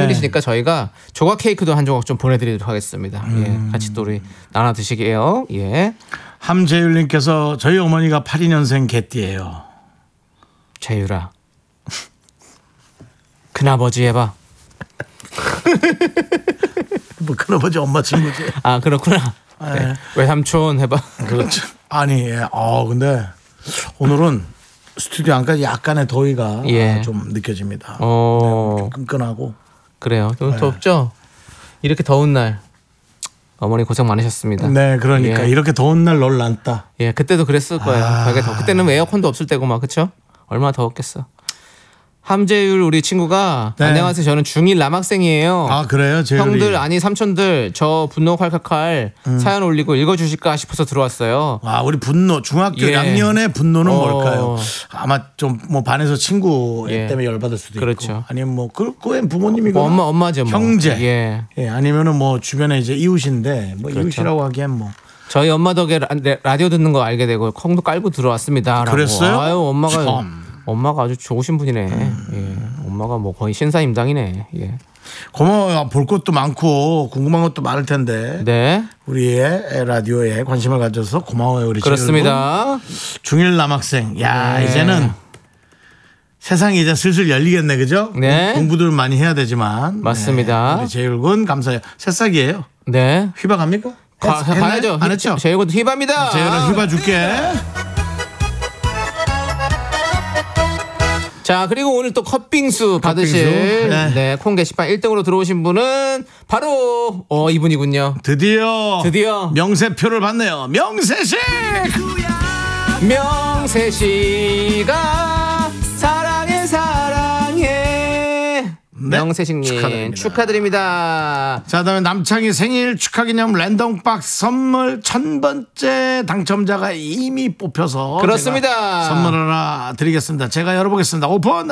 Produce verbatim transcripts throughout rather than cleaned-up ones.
생일이시니까 저희가 조각 케이크도 한 조각 좀 보내드리도록 하겠습니다. 음. 예, 같이 또 우리 나눠 드시게요. 예. 함재율님께서 저희 어머니가 팔십이 년생 개띠예요. 재율아, 큰아버지 해봐. 뭐 큰아버지 엄마 친구지. 아 그렇구나. 네. 외삼촌 해봐. 그렇죠. 아니, 예. 어 근데 오늘은 스튜디오 안까지 약간의 더위가 예. 좀 느껴집니다. 어. 네, 좀 끈끈하고. 그래요. 좀 네. 덥죠. 이렇게 더운 날 어머니 고생 많으셨습니다. 네, 그러니까 예. 이렇게 더운 날 널 낫다. 예, 그때도 그랬을 거예요. 아. 되게 더 그때는 에어컨도 없을 때고 막 그렇죠? 얼마나 더웠겠어. 함재율 우리 친구가 네. 안녕하세요. 저는 중일 남학생이에요. 아 그래요? 재율이. 형들 아니 삼촌들 저 분노 칼칼칼 음. 사연 올리고 읽어주실까 싶어서 들어왔어요. 아 우리 분노 중학교 예. 양년의 분노는 어. 뭘까요? 아마 좀 뭐 반에서 친구 예. 때문에 열받을 수도 그렇죠. 있고 아니면 뭐 그, 그엔 부모님이고 뭐 엄마 엄마죠. 뭐. 형제 예. 예, 아니면은 뭐 주변에 이제 이웃인데 뭐 그렇죠. 이웃이라고 하기엔 뭐 저희 엄마 덕에 라, 라디오 듣는 거 알게 되고 콩도 깔고 들어왔습니다. 라고. 그랬어요? 아유 엄마가 참. 엄마가 아주 좋으신 분이네. 음. 예. 엄마가 뭐 거의 신사임당이네. 예. 고마워요. 볼 것도 많고 궁금한 것도 많을 텐데 네. 우리의 라디오에 관심을 가져서 고마워요. 우리 그렇습니다. 중일 남학생. 야 네. 이제는 세상이 이제 슬슬 열리겠네, 그죠? 네. 공부들 많이 해야 되지만 맞습니다. 네. 우리 재율군 감사해요. 새싹이에요. 네. 휘바 갑니까? 가, 했- 가야죠. 안 했죠? 제이고도 휘바입니다. 재율아 휘바 줄게. 자, 그리고 오늘 또 컵빙수 받으실 컵빙수? 네. 네, 콩 게시판 일 등으로 들어오신 분은 바로 어 이분이군요. 드디어 드디어 명세표를 받네요. 명세씨. 명세 씨가 사랑해 사랑해. 명세식님 축하드립니다. 축하드립니다. 자, 다음에 남창희 생일 축하기념 랜덤박스 선물 천 번째 당첨자가 이미 뽑혀서 그렇습니다. 제가 선물 하나 드리겠습니다. 제가 열어보겠습니다. 오픈.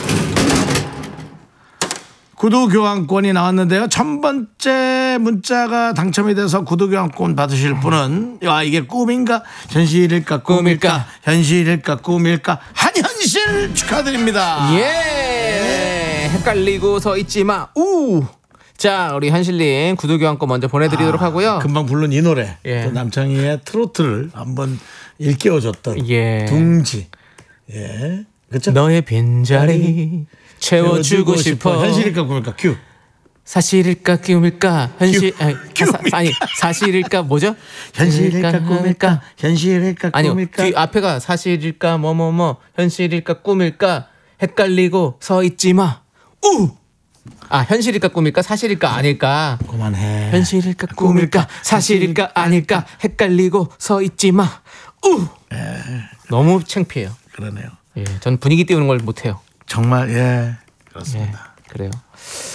구두 교환권이 나왔는데요. 천 번째 문자가 당첨이 돼서 구두 교환권 받으실 분은 야 이게 꿈인가 현실일까 꿈일까, 꿈일까? 현실일까 꿈일까 한현실 축하드립니다. 예. 헷갈리고 서 있지 마. 우. 자, 우리 현실님 구두 교환권 먼저 보내드리도록 아, 하고요. 금방 부른 이 노래 예. 또 남창희의 트로트를 한번 일깨워줬던 예. 둥지. 예, 그렇죠. 너의 빈자리 채워주고 싶어. 현실일까 꿈일까 큐. 사실일까 꿈일까 현실 큐. 아니, 큐. 사, 아니 사실일까 뭐죠? 현실일까 꿈일까 현실일까 아니요 꿈일까. 뒤 앞에가 사실일까 뭐뭐뭐 현실일까 꿈일까 헷갈리고 서 있지 마. 우. 아 현실일까 꿈일까 사실일까 아닐까. 그만해. 현실일까 꿈일까 사실일까 아닐까 헷갈리고 서 있지 마. 우. 너무 창피해요. 그러네요. 예, 전 분위기 띄우는 걸 못해요. 정말 예 그렇습니다. 예, 그래요.